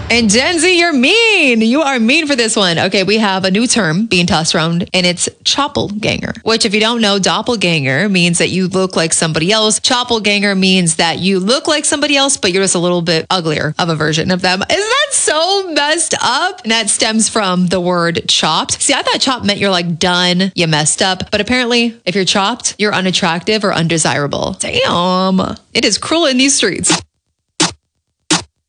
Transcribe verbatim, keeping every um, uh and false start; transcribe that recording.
And Gen Z, you're mean. You are mean for this one. Okay, we have a new term being tossed around, and it's choppelganger, which if you don't know, doppelganger means that you look like somebody else. Choppelganger means that you look like somebody else, but you're just a little bit uglier of a version of them. Isn't that so messed up? And that stems from the word chopped. See, I thought chopped meant you're like done, you messed up. But apparently, if you're chopped, you're unattractive or undesirable. Damn. It is cruel in these streets.